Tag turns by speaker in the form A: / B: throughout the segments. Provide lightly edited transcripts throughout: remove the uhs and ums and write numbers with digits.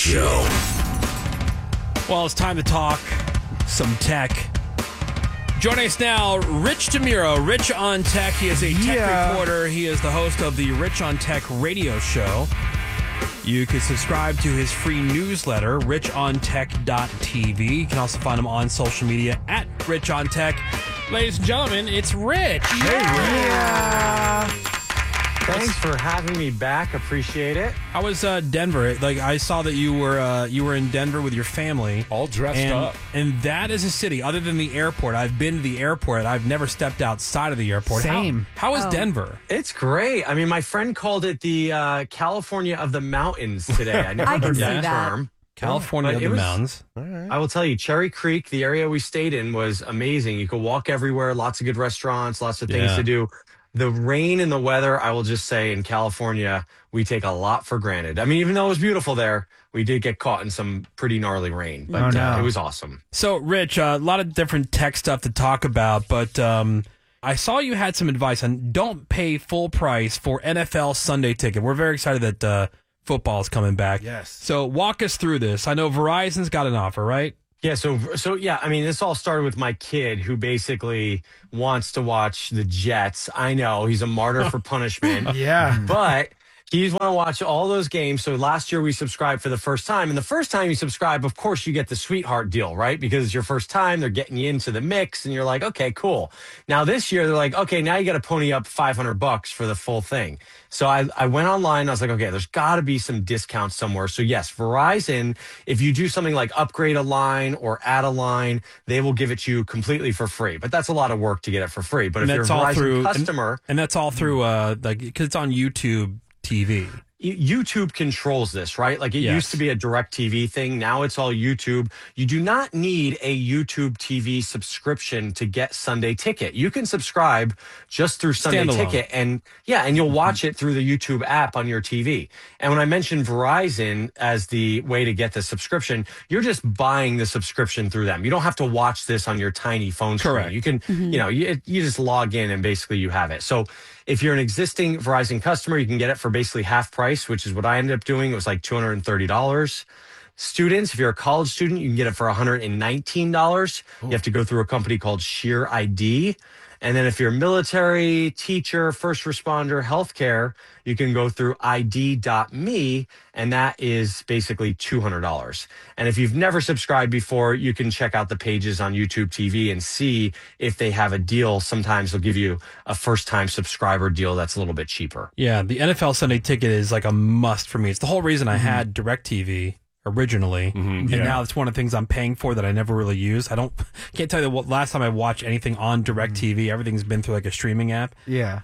A: Show.
B: Well, it's time to talk some tech. Joining us now, Rich DeMuro. Rich on Tech. He is a tech reporter. He is the host of the Rich on Tech radio show. You can subscribe to his free newsletter, richontech.tv. You can also find him on social media at Rich on Tech. Ladies and gentlemen, it's Rich.
C: Yeah. Thanks for having me back. Appreciate it.
B: How was Denver? Like, I saw that you were in Denver with your family,
A: All dressed up.
B: And that is a city. Other than the airport, I've been to the airport. I've never stepped outside of the airport.
D: Same.
B: How is Denver?
C: It's great. I mean, my friend called it the California of the mountains today. I never
E: I can
C: heard
E: see
C: that
E: that.
C: term.
B: California
C: But
B: of
C: it
B: the
C: was-
B: mountains.
C: I will tell you, Cherry Creek, the area we stayed in, was amazing. You could walk everywhere, lots of good restaurants, lots of things
B: Yeah.
C: to do. The rain and the weather, I will just say, in California, we take a lot for granted. I mean, even though it was beautiful there, we did get caught in some pretty gnarly rain, but it was awesome.
B: So, Rich, a lot of different tech stuff to talk about, but I saw you had some advice on don't pay full price for NFL Sunday Ticket. We're very excited that football is coming back.
A: Yes.
B: So, walk us through this. I know Verizon's got an offer, right?
C: Yeah, so yeah, I mean, this all started with my kid who basically wants to watch the Jets. I know he's a martyr for punishment.
D: Yeah.
C: But he's want to watch all those games. So last year we subscribed for the first time. And the first time you subscribe, of course, you get the sweetheart deal, right? Because it's your first time. They're getting you into the mix and you're like, okay, cool. Now this year they're like, okay, now you got to pony up $500 for the full thing. So I went online. I was like, okay, there's got to be some discounts somewhere. So yes, Verizon, if you do something like upgrade a line or add a line, they will give it to you completely for free. But that's a lot of work to get it for free. But if you're a Verizon customer,
B: and that's all through like because it's on YouTube TV.
C: YouTube controls this, right? Like it used to be a direct TV thing. Now it's all YouTube. You do not need a YouTube TV subscription to get Sunday Ticket. You can subscribe just through Sunday
B: Standalone.
C: Ticket and you'll watch it through the YouTube app on your TV. And when I mentioned Verizon as the way to get the subscription, you're just buying the subscription through them. You don't have to watch this on your tiny phone screen.
B: Correct.
C: You can, you just log in and basically you have it. So if you're an existing Verizon customer, you can get it for basically half price, which is what I ended up doing. It was like $230. Students, if you're a college student, you can get it for $119. You have to go through a company called Sheer ID. And then if you're military, teacher, first responder, healthcare, you can go through ID.me, and that is basically $200. And if you've never subscribed before, you can check out the pages on YouTube TV and see if they have a deal. Sometimes they'll give you a first-time subscriber deal that's a little bit cheaper.
B: Yeah, the NFL Sunday Ticket is like a must for me. It's the whole reason I had DirecTV originally, and now it's one of the things I'm paying for that I never really use. Can't tell you what last time I watched anything on DirecTV. Everything's been through like a streaming app.
D: Yeah.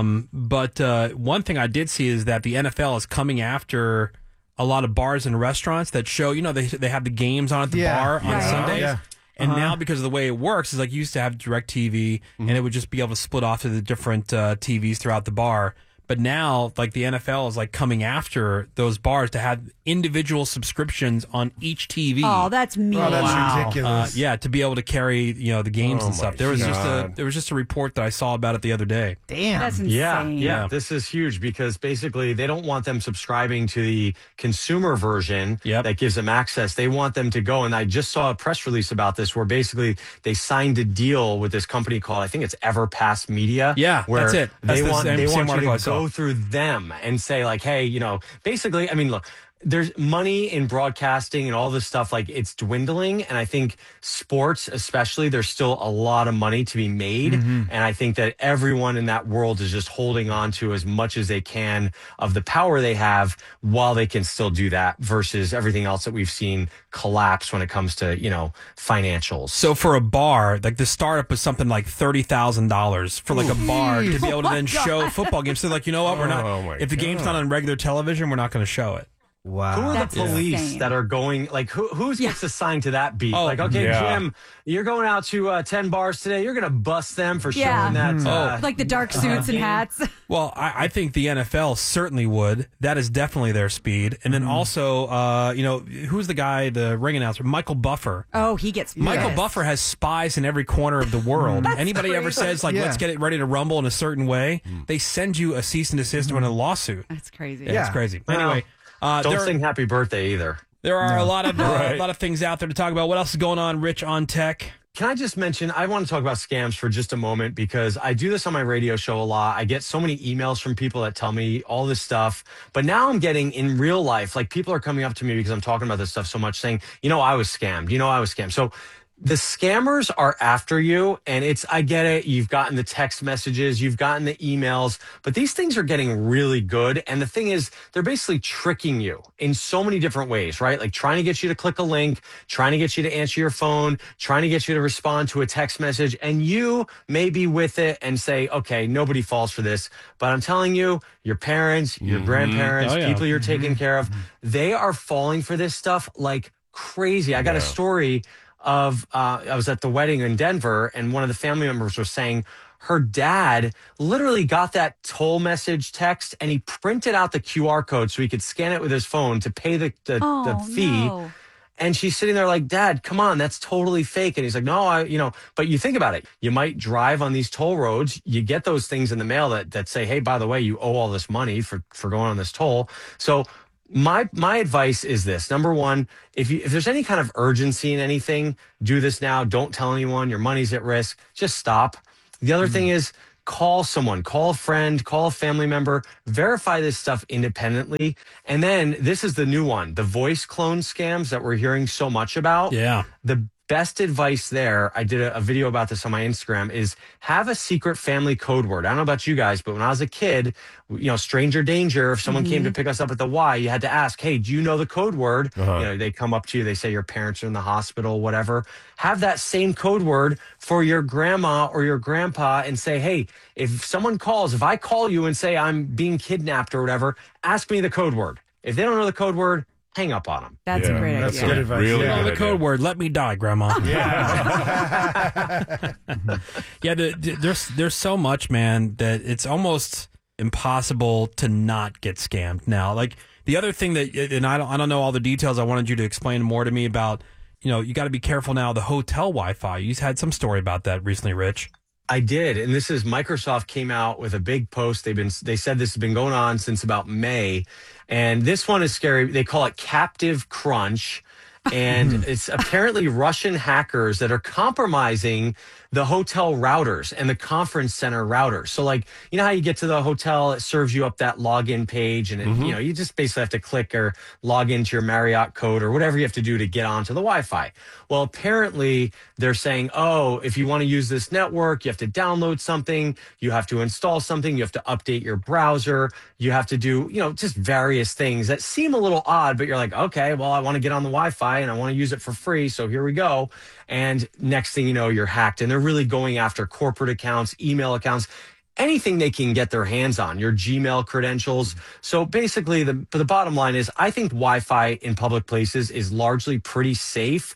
B: But one thing I did see is that the NFL is coming after a lot of bars and restaurants that show, they have the games on at the bar on Sundays.
D: Yeah.
B: And now, because of the way it works, is like you used to have DirecTV, and it would just be able to split off to the different TVs throughout the bar. But now, like the NFL is like coming after those bars to have individual subscriptions on each TV.
E: Oh, that's mean.
D: Oh, that's ridiculous.
B: Yeah, to be able to carry the games and stuff. There was just a report that I saw about it the other day.
D: Damn.
E: That's insane.
C: Yeah, this is huge because basically they don't want them subscribing to the consumer version that gives them access. They want them to go, and I just saw a press release about this where basically they signed a deal with this company called, I think it's Everpass Media.
B: Yeah,
C: where
B: that's it. That's
C: they
B: the
C: want
B: same
C: you
B: article I
C: to
B: saw.
C: go through them and say like, hey, basically, I mean, look, there's money in broadcasting and all this stuff, like it's dwindling. And I think sports, especially, there's still a lot of money to be made. And I think that everyone in that world is just holding on to as much as they can of the power they have while they can still do that versus everything else that we've seen collapse when it comes to, financials.
B: So for a bar, like the startup is something like $30,000 for like a bar to be able to then show football games. So like, you know what? We're not, if the game's not on regular television, we're not going to show it.
D: Wow.
C: Who are
E: That's
C: the police
E: insane.
C: that are going, like, who gets assigned to that beat?
B: Oh,
C: like, okay, Jim, you're going out to 10 bars today. You're going to bust them for
E: Yeah.
C: showing that.
E: Like the dark suits and hats.
B: Well, I think the NFL certainly would. That is definitely their speed. And then also, who's the guy, the ring announcer? Michael Buffer.
E: Oh, he gets
B: Michael
E: pissed.
B: Buffer has spies in every corner of the world. Anybody ever says, like, let's get it ready to rumble in a certain way, they send you a cease and desist and a lawsuit.
E: That's crazy.
B: Yeah, it's crazy. Anyway.
C: Don't sing happy birthday either.
B: There are a lot of things out there to talk about. What else is going on, Rich on Tech?
C: Can I just mention, I want to talk about scams for just a moment because I do this on my radio show a lot. I get so many emails from people that tell me all this stuff. But now I'm getting in real life, like people are coming up to me because I'm talking about this stuff so much saying, I was scammed. So the scammers are after you, and I get it. You've gotten the text messages, you've gotten the emails, but these things are getting really good. And the thing is, they're basically tricking you in so many different ways, right? Like trying to get you to click a link, trying to get you to answer your phone, trying to get you to respond to a text message. And you may be with it and say, okay, nobody falls for this. But I'm telling you, your parents, your grandparents, people you're taking care of, they are falling for this stuff like crazy. I got a story of I was at the wedding in Denver, and one of the family members was saying her dad literally got that toll message text and he printed out the QR code so he could scan it with his phone to pay the fee.
E: No.
C: And she's sitting there like, Dad, come on, that's totally fake. And he's like, no, but you think about it. You might drive on these toll roads. You get those things in the mail that say, hey, by the way, you owe all this money for going on this toll. So my advice is this. Number one, if there's any kind of urgency in anything, do this now. Don't tell anyone. Your money's at risk. Just stop. The other thing is call someone, call a friend, call a family member, verify this stuff independently. And then this is the new one, the voice clone scams that we're hearing so much about.
B: Yeah.
C: The best advice there, I did a video about this on my Instagram, is have a secret family code word. I don't know about you guys, but when I was a kid, stranger danger, if someone came to pick us up at the Y, you had to ask, hey, do you know the code word? They come up to you, they say your parents are in the hospital, whatever. Have that same code word for your grandma or your grandpa and say, hey, if someone calls, if I call you and say I'm being kidnapped or whatever, ask me the code word. If they don't know the code word, hang up on them.
E: That's a great
A: That's
E: idea.
A: good advice.
B: Really
A: Yeah.
B: the code word, let me die, Grandma.
A: Yeah.
B: Yeah, there's so much, man, that it's almost impossible to not get scammed now. Like the other thing that, and I don't know all the details. I wanted you to explain more to me about, you got to be careful now. The hotel Wi-Fi. You had some story about that recently, Rich.
C: I did, and this is Microsoft came out with a big post. They said this has been going on since about May, and this one is scary. They call it Captive Crunch, and it's apparently Russian hackers that are compromising the hotel routers and the conference center routers. So like, how you get to the hotel, it serves you up that login page and it, you just basically have to click or log into your Marriott code or whatever you have to do to get onto the Wi-Fi. Well, apparently they're saying, oh, if you want to use this network, you have to download something, you have to install something, you have to update your browser, you have to do, just various things that seem a little odd, but you're like, okay, well, I want to get on the Wi-Fi and I want to use it for free. So here we go. And next thing you know, you're hacked. And they're really going after corporate accounts, email accounts, anything they can get their hands on, your Gmail credentials. So basically, the bottom line is I think Wi-Fi in public places is largely pretty safe.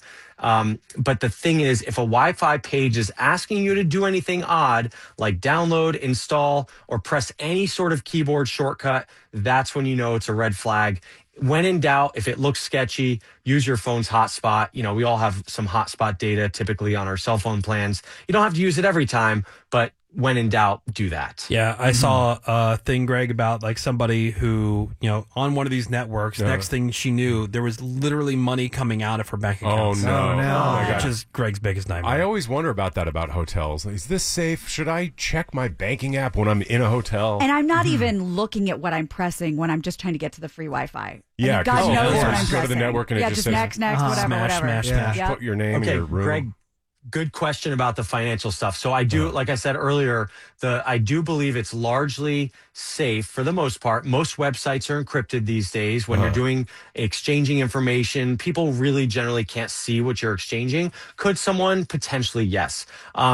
C: But the thing is, if a Wi-Fi page is asking you to do anything odd, like download, install, or press any sort of keyboard shortcut, that's when you know it's a red flag. When in doubt, if it looks sketchy, use your phone's hotspot. We all have some hotspot data typically on our cell phone plans. You don't have to use it every time, but when in doubt, do that.
B: Yeah, I saw a thing, Greg, about like somebody who, on one of these networks, next thing she knew, there was literally money coming out of her bank account.
A: Oh, no.
D: Oh, no.
A: Oh, my
B: Which
A: God.
B: is Greg's biggest nightmare.
A: I always wonder about that about hotels. Is this safe? Should I check my banking app when I'm in a hotel?
E: And I'm not even looking at what I'm pressing when I'm just trying to get to the free Wi-Fi.
A: Yeah,
E: God
A: 'cause
E: knows
A: of
E: what
A: course.
E: I'm
A: Go
E: pressing.
A: to the network and it
E: yeah,
A: just
E: just
A: says,
E: next, whatever,
B: smash,
E: whatever.
B: smash,
E: Yeah.
B: smash.
E: Yeah.
A: Put your name in
C: Okay,
A: your room.
C: Greg, good question about the financial stuff. So I do, like I said earlier, I do believe it's largely safe for the most part. Most websites are encrypted these days. When you're doing exchanging information, people really generally can't see what you're exchanging. Could someone? Potentially, yes.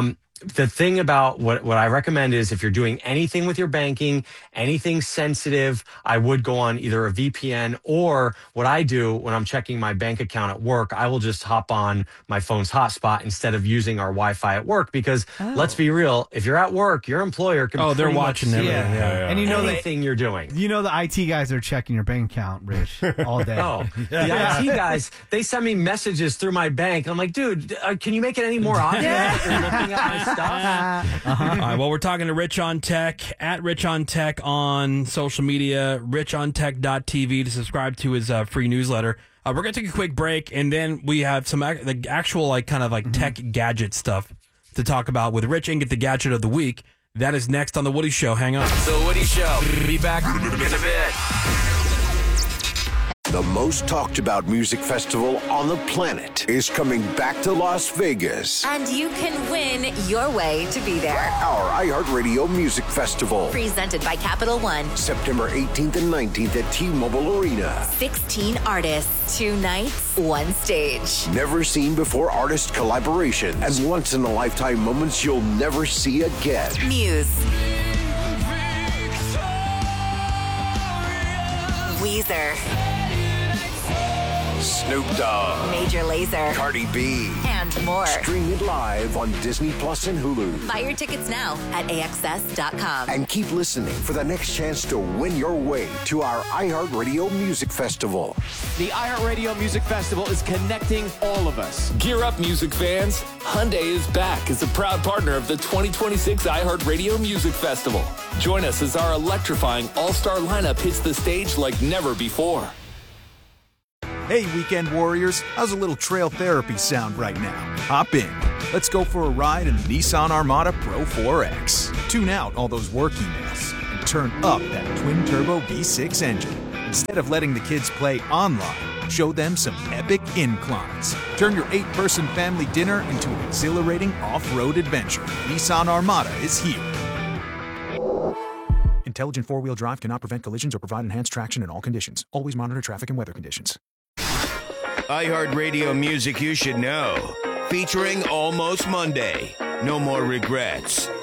C: The thing about what I recommend is if you're doing anything with your banking, anything sensitive, I would go on either a VPN or what I do when I'm checking my bank account at work, I will just hop on my phone's hotspot instead of using our Wi-Fi at work because let's be real, if you're at work, your employer can
B: they're
C: pretty much
B: watching
C: see
B: everything.
A: Yeah.
D: And you know
C: anything you're doing.
D: the IT guys are checking your bank account, Rich, all day.
C: Oh, the IT guys, they send me messages through my bank. I'm like, dude, can you make it any more obvious that you're looking at my stuff?
B: All right, well, we're talking to Rich on Tech, at Rich on Tech on social media, richontech.tv to subscribe to his free newsletter. We're going to take a quick break, and then we have some the actual tech gadget stuff to talk about with Rich and get the gadget of the week. That is next on The Woody Show. Hang on.
F: The Woody Show. Be back in a bit.
G: The most talked about music festival on the planet is coming back to Las Vegas.
H: And you can win your way to be there.
G: Our iHeartRadio Music Festival.
H: Presented by Capital One.
G: September 18th and 19th at T-Mobile Arena.
H: 16 artists, 2 nights, 1 stage.
G: Never seen before artist collaborations and once in a lifetime moments you'll never see again.
H: Muse. Weezer.
G: Snoop Dogg.
H: Major Lazer.
G: Cardi B.
H: And more.
G: Stream it live on Disney Plus and Hulu.
H: Buy your tickets now at AXS.com.
G: And keep listening for the next chance to win your way to our iHeartRadio Music Festival.
I: The iHeartRadio Music Festival is connecting all of us.
F: Gear up, music fans. Hyundai is back as a proud partner of the 2026 iHeartRadio Music Festival. Join us as our electrifying all-star lineup hits the stage like never before.
J: Hey, Weekend Warriors, how's a little trail therapy sound right now? Hop in. Let's go for a ride in the Nissan Armada Pro 4X. Tune out all those work emails and turn up that twin-turbo V6 engine. Instead of letting the kids play online, show them some epic inclines. Turn your 8-person family dinner into an exhilarating off-road adventure. Nissan Armada is here. Intelligent four-wheel drive cannot prevent collisions or provide enhanced traction in all conditions. Always monitor traffic and weather conditions.
K: iHeartRadio Music You Should Know. Featuring Almost Monday. No More Regrets.